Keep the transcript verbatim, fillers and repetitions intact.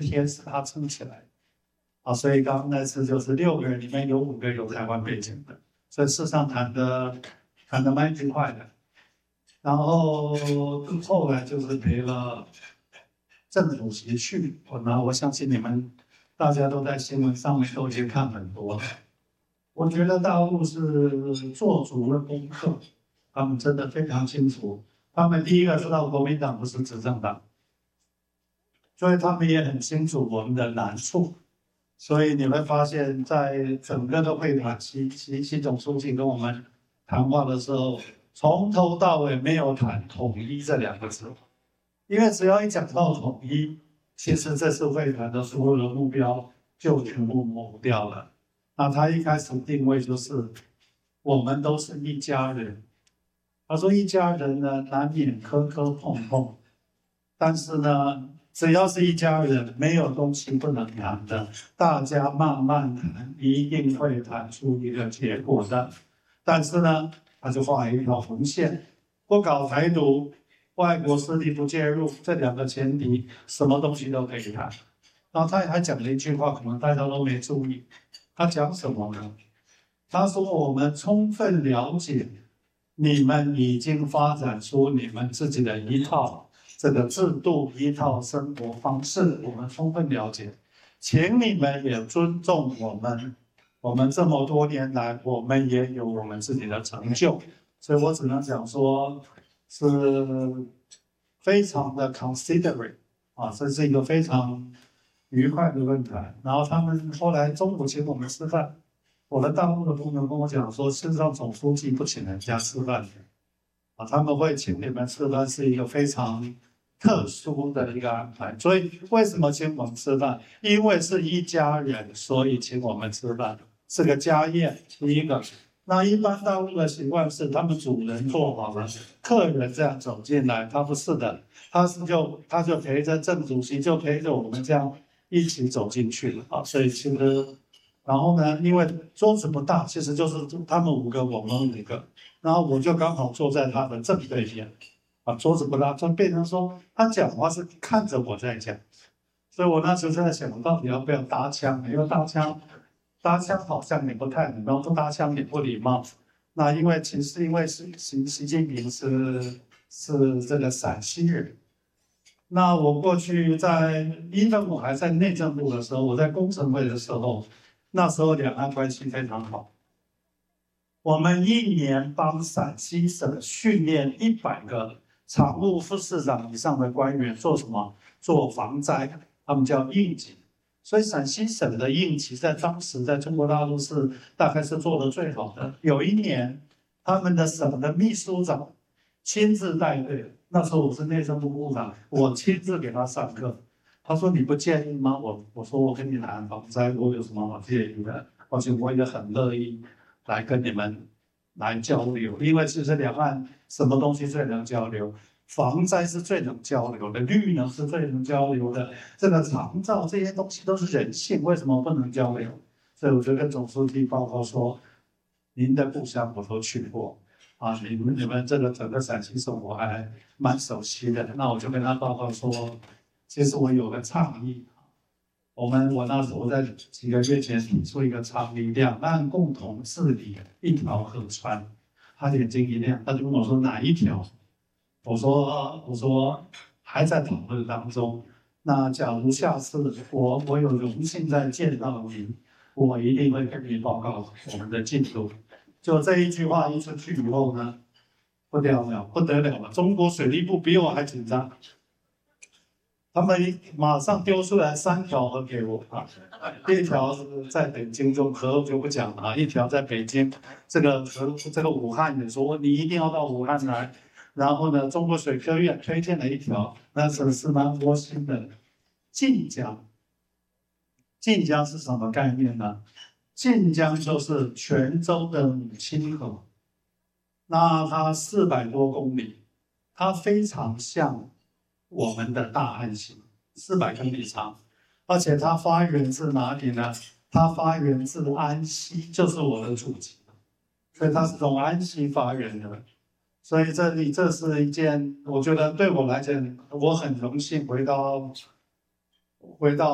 天是他撑起来的啊，所以刚刚那次就是六个人里面有五个有台湾背景的，所以事实上谈的谈的蛮愉快的。然后后来就是陪了郑主席去，那我相信你们大家都在新闻上面都已经看很多了。我觉得大陆是做足了功课，他们真的非常清楚。他们第一个知道国民党不是执政党，所以他们也很清楚我们的难处。所以你会发现在整个的会谈，习习习总书记跟我们谈话的时候，从头到尾没有谈统一这两个字，因为只要一讲到统一，其实这次会谈的所有的目标就全部模糊掉了。那他一开始定位就是我们都是一家人，他说一家人呢难免磕磕碰碰，但是呢只要是一家人，没有东西不能谈的，大家慢慢谈，一定会谈出一个结果的。但是呢他就画一条红线，不搞台独，外国势力不介入，这两个前提，什么东西都可以谈。然后他还讲了一句话，可能大家都没注意，他讲什么呢？他说我们充分了解你们已经发展出你们自己的一套这个制度，一套生活方式，我们充分了解，请你们也尊重我们。我们这么多年来，我们也有我们自己的成就，所以我只能讲说，是非常的 considerate 啊，这是一个非常愉快的论坛。然后他们后来中午请我们吃饭，我的大陆的朋友跟我讲说，事实上总书记不请人家吃饭的啊，他们会请你们吃饭是一个非常特殊的一个安排。所以为什么请我们吃饭？因为是一家人，所以请我们吃饭。是个家宴，第一个。那一般大陆的习惯是，他们主人做好了，客人这样走进来，他不是的，他是就他就陪着郑主席，就陪着我们这样一起走进去了啊。所以其实，然后呢，因为桌子不大，其实就是他们五个，我们五个，然后我就刚好坐在他的正对面，啊，桌子不大，就变成说他讲话是看着我在讲，所以我那时候在想，我到底要不要搭腔？因为搭腔。搭腔好像也不太礼貌，不搭腔也不礼貌。那因为其实因为是习习近平是是这个陕西人，那我过去在因为我还在内政部的时候，我在工程会的时候，那时候两岸关系非常好。我们一年帮陕西省训练一百个常务副市长以上的官员做什么？做防灾，他们叫应急。所以陕西省的应急在当时在中国大陆是大概是做的最好的。有一年，他们的省的秘书长亲自带队，那时候我是内政部部长，我亲自给他上课。他说：“你不介意吗？”我我说：“我跟你谈防灾，我有什么好介意的？而且我也很乐意来跟你们来交流，因为其实两岸什么东西最能交流？”防灾是最能交流的，绿能是最能交流的，这个长照这些东西都是人性，为什么不能交流？所以我就跟总书记报告说，您的故乡我都去过，啊，你们你们这个整个陕西省我还蛮熟悉的。那我就跟他报告说，其实我有个倡议，我们我那时候在几个月前提出一个倡议，两岸共同治理一条河川。他眼睛一亮，他就问我说哪一条？我说我说还在讨论当中。那假如下次我我有荣幸再见到您，我一定会跟你报告我们的进度。就这一句话一出去以后呢，不得了不得了了，中国水利部比我还紧张，他们马上丢出来三条河给我啊，一条是在北京中河就不讲了啊，一条在北京，这个河这个武汉也说你一定要到武汉来。然后呢，中国水科院推荐了一条，那是是蛮窝心的，晋江。晋江是什么概念呢？晋江就是泉州的母亲河，那它四百多公里，它非常像我们的大汉溪，四百公里长，而且它发源自哪里呢？它发源自安溪，就是我的祖籍，所以它是从安溪发源的。所以这里这是一件，我觉得对我来讲，我很荣幸回到回到。